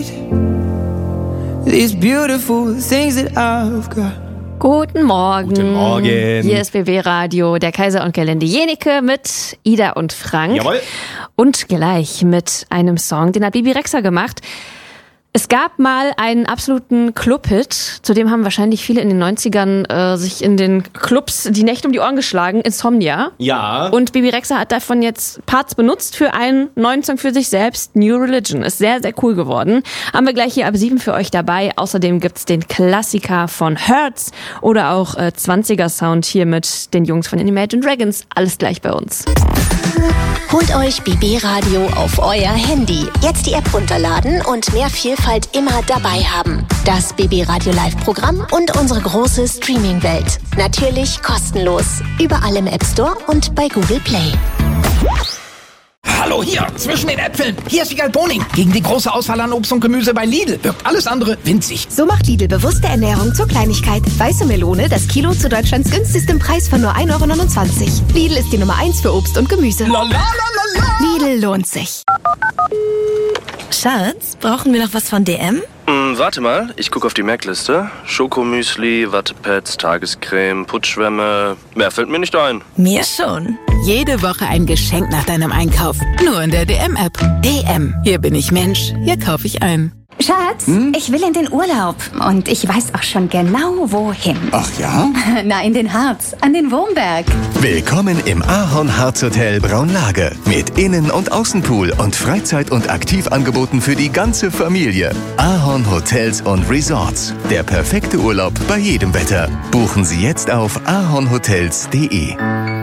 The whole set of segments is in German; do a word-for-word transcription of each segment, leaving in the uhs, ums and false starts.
These beautiful things that I've got. Guten Morgen. Guten Morgen. Hier ist B B Radio, der Kaiser und Gelände Jenike mit Ida und Frank. Jawohl. Und gleich mit einem Song, den hat Bibi Rexha gemacht. Es gab mal einen absoluten Club-Hit, zu dem haben wahrscheinlich viele in den neunzigern äh, sich in den Clubs die Nächte um die Ohren geschlagen, Insomnia. Ja. Und Bibi Rexha hat davon jetzt Parts benutzt für einen neuen Song für sich selbst, New Religion. Ist sehr, sehr cool geworden. Haben wir gleich hier ab sieben für euch dabei. Außerdem gibt's den Klassiker von Hertz oder auch äh, zwanziger Sound hier mit den Jungs von Imagine Dragons. Alles gleich bei uns. Holt euch B B Radio auf euer Handy. Jetzt die App runterladen und mehr Vielfalt immer dabei haben. Das B B Radio Live-Programm und unsere große Streaming-Welt. Natürlich kostenlos. Überall im App Store und bei Google Play. Hallo hier, zwischen den Äpfeln. Hier ist Igal Boning. Gegen die große Auswahl an Obst und Gemüse bei Lidl wirkt alles andere winzig. So macht Lidl bewusste Ernährung zur Kleinigkeit. Weiße Melone, das Kilo zu Deutschlands günstigstem Preis von nur ein Euro neunundzwanzig. Lidl ist die Nummer eins für Obst und Gemüse. La, la, la, la, la. Lidl lohnt sich. Schatz, brauchen wir noch was von D M? Hm, warte mal, ich gucke auf die Merkliste. Schokomüsli, Wattepads, Tagescreme, Putzschwämme. Mehr fällt mir nicht ein. Mir schon. Jede Woche ein Geschenk nach deinem Einkauf. Nur in der D M-App. D M. Hier bin ich Mensch. Hier kaufe ich ein. Schatz, hm? ich will in den Urlaub. Und ich weiß auch schon genau, wohin. Ach ja? Na, in den Harz, an den Wurmberg. Willkommen im Ahorn Harz Hotel Braunlage. Mit Innen- und Außenpool und Freizeit- und Aktivangeboten für die ganze Familie. Ahorn Hotels und Resorts. Der perfekte Urlaub bei jedem Wetter. Buchen Sie jetzt auf ahornhotels punkt de.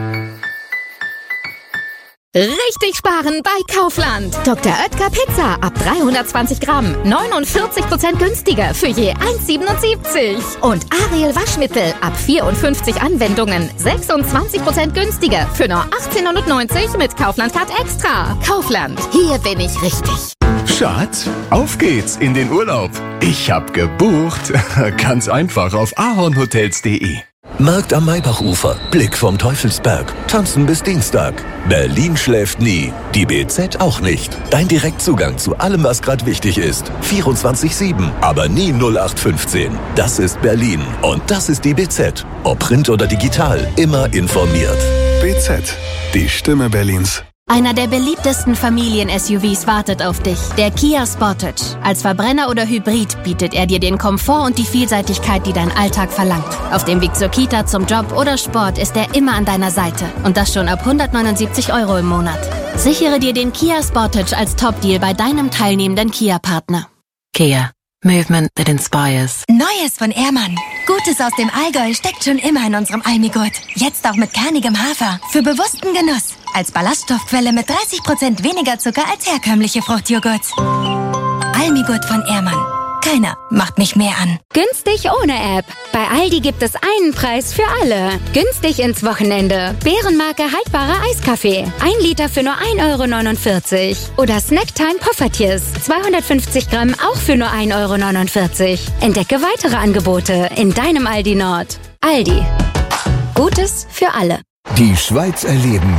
Richtig sparen bei Kaufland. Doktor Oetker Pizza ab dreihundertzwanzig Gramm. neunundvierzig Prozent günstiger für je eins Komma siebenundsiebzig. Und Ariel Waschmittel ab vierundfünfzig Anwendungen. sechsundzwanzig Prozent günstiger für nur achtzehnhundertneunzig mit Kaufland Card Extra. Kaufland, hier bin ich richtig. Schatz, auf geht's in den Urlaub. Ich hab gebucht. Ganz einfach auf ahornhotels punkt de. Markt am Maybachufer, Blick vom Teufelsberg, tanzen bis Dienstag. Berlin schläft nie, die B Z auch nicht. Dein Direktzugang zu allem, was gerade wichtig ist. vierundzwanzig sieben, aber nie null acht fünfzehn. Das ist Berlin und das ist die B Z. Ob Print oder digital, immer informiert. B Z, die Stimme Berlins. Einer der beliebtesten Familien-S U Vs wartet auf dich, der Kia Sportage. Als Verbrenner oder Hybrid bietet er dir den Komfort und die Vielseitigkeit, die dein Alltag verlangt. Auf dem Weg zur Kita, zum Job oder Sport ist er immer an deiner Seite. Und das schon ab hundertneunundsiebzig Euro im Monat. Sichere dir den Kia Sportage als Top-Deal bei deinem teilnehmenden Kia-Partner. Kia. Movement that inspires. Neues von Ehrmann. Gutes aus dem Allgäu steckt schon immer in unserem Almigurt. Jetzt auch mit kernigem Hafer. Für bewussten Genuss. Als Ballaststoffquelle mit dreißig Prozent weniger Zucker als herkömmliche Fruchtjoghurts. Almigurt von Ehrmann. Keiner macht mich mehr an. Günstig ohne App. Bei Aldi gibt es einen Preis für alle. Günstig ins Wochenende. Bärenmarke haltbarer Eiskaffee. Ein Liter für nur ein Euro neunundvierzig. Oder Snacktime Poffertjes. zweihundertfünfzig Gramm auch für nur ein Euro neunundvierzig. Entdecke weitere Angebote in deinem Aldi Nord. Aldi. Gutes für alle. Die Schweiz erleben.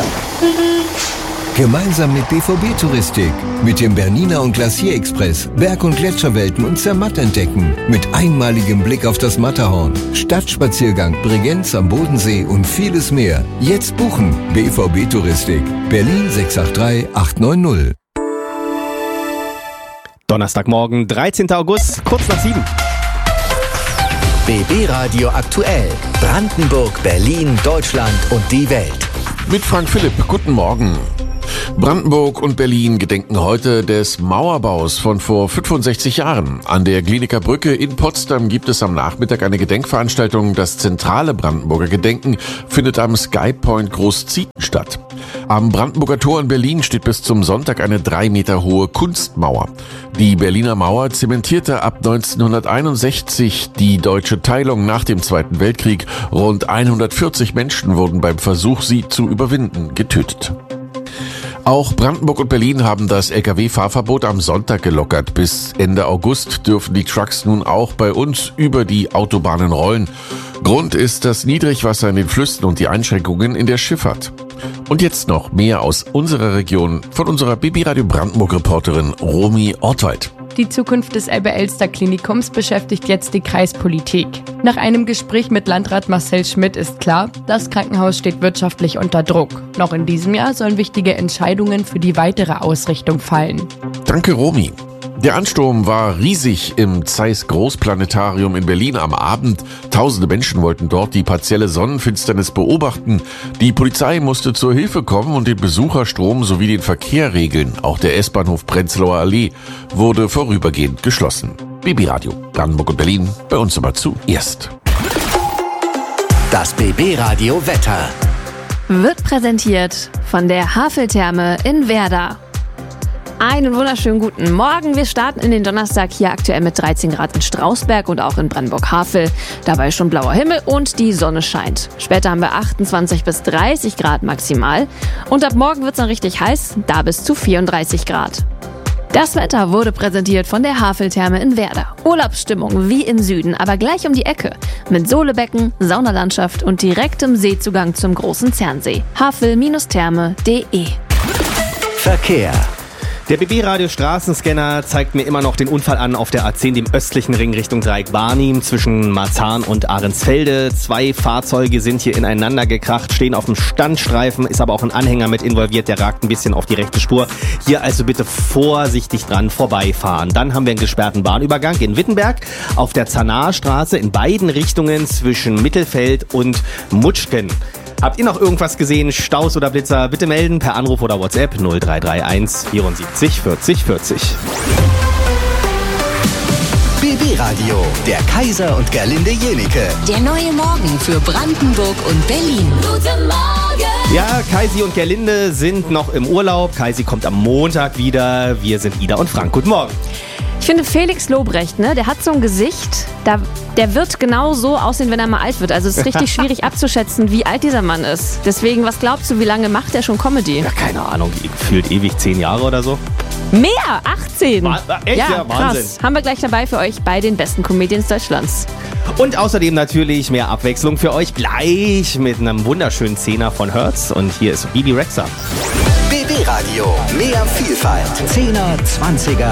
Gemeinsam mit B V B-Touristik. Mit dem Bernina und Glacier Express Berg- und Gletscherwelten und Zermatt entdecken. Mit einmaligem Blick auf das Matterhorn. Stadtspaziergang, Bregenz am Bodensee und vieles mehr. Jetzt buchen. B V B-Touristik. Berlin sechs acht drei acht neun null. Donnerstagmorgen, dreizehnter August, kurz nach sieben. B B Radio aktuell. Brandenburg, Berlin, Deutschland und die Welt. Mit Frank Philipp, guten Morgen. Brandenburg und Berlin gedenken heute des Mauerbaus von vor fünfundsechzig Jahren. An der Glienicke Brücke in Potsdam gibt es am Nachmittag eine Gedenkveranstaltung. Das zentrale Brandenburger Gedenken findet am Skypoint Großzieten statt. Am Brandenburger Tor in Berlin steht bis zum Sonntag eine drei Meter hohe Kunstmauer. Die Berliner Mauer zementierte ab neunzehnhunderteinundsechzig die deutsche Teilung nach dem Zweiten Weltkrieg. Rund hundertvierzig Menschen wurden beim Versuch, sie zu überwinden, getötet. Auch Brandenburg und Berlin haben das L K W-Fahrverbot am Sonntag gelockert. Bis Ende August dürfen die Trucks nun auch bei uns über die Autobahnen rollen. Grund ist das Niedrigwasser in den Flüssen und die Einschränkungen in der Schifffahrt. Und jetzt noch mehr aus unserer Region von unserer B B Radio Brandenburg-Reporterin Romy Ortweit. Die Zukunft des Elbe-Elster-Klinikums beschäftigt jetzt die Kreispolitik. Nach einem Gespräch mit Landrat Marcel Schmidt ist klar, das Krankenhaus steht wirtschaftlich unter Druck. Noch in diesem Jahr sollen wichtige Entscheidungen für die weitere Ausrichtung fallen. Danke, Romy. Der Ansturm war riesig im Zeiss Großplanetarium in Berlin am Abend. Tausende Menschen wollten dort die partielle Sonnenfinsternis beobachten. Die Polizei musste zur Hilfe kommen und den Besucherstrom sowie den Verkehr regeln. Auch der S-Bahnhof Prenzlauer Allee wurde vorübergehend geschlossen. B B Radio, Brandenburg und Berlin, bei uns aber zuerst. Das B B Radio Wetter wird präsentiert von der Haveltherme in Werder. Einen wunderschönen guten Morgen. Wir starten in den Donnerstag hier aktuell mit dreizehn Grad in Strausberg und auch in Brandenburg-Havel. Dabei schon blauer Himmel und die Sonne scheint. Später haben wir achtundzwanzig bis dreißig Grad maximal. Und ab morgen wird es dann richtig heiß, da bis zu vierunddreißig Grad. Das Wetter wurde präsentiert von der Haveltherme in Werder. Urlaubsstimmung wie im Süden, aber gleich um die Ecke. Mit Sohlebecken, Saunalandschaft und direktem Seezugang zum großen Zernsee. havel Therme punkt de Verkehr. Der B B-Radio Straßenscanner zeigt mir immer noch den Unfall an auf der A zehn, dem östlichen Ring Richtung Dreieck-Barnim zwischen Marzahn und Ahrensfelde. Zwei Fahrzeuge sind hier ineinander gekracht, stehen auf dem Standstreifen, ist aber auch ein Anhänger mit involviert, der ragt ein bisschen auf die rechte Spur. Hier also bitte vorsichtig dran vorbeifahren. Dann haben wir einen gesperrten Bahnübergang in Wittenberg auf der Zanarstraße in beiden Richtungen zwischen Mittelfeld und Mutschken. Habt ihr noch irgendwas gesehen, Staus oder Blitzer? Bitte melden per Anruf oder WhatsApp null drei drei eins vierundsiebzig vierzig vierzig. B B Radio, der Kaiser und Gerlinde Jenike. Der neue Morgen für Brandenburg und Berlin. Guten Morgen! Ja, Kaisi und Gerlinde sind noch im Urlaub. Kaisi kommt am Montag wieder. Wir sind Ida und Frank. Guten Morgen. Ich finde Felix Lobrecht, ne, der hat so ein Gesicht, da, der wird genau so aussehen, wenn er mal alt wird. Also es ist richtig schwierig abzuschätzen, wie alt dieser Mann ist. Deswegen, was glaubst du, wie lange macht er schon Comedy? Ja, keine Ahnung, gefühlt ewig zehn Jahre oder so. Mehr, achtzehn. War, echt? Ja, ja, Wahnsinn. Krass. Haben wir gleich dabei für euch bei den besten Comedians Deutschlands. Und außerdem natürlich mehr Abwechslung für euch gleich mit einem wunderschönen Zehner von Hertz. Und hier ist Bibi Rexha. B B Radio, mehr Vielfalt. Zehner, Zwanziger.